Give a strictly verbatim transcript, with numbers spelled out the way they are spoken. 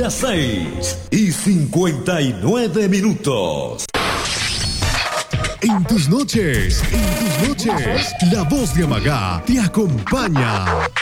las seis y cincuenta y nueve minutos. En tus noches, en tus noches, la voz de Amagá te acompaña.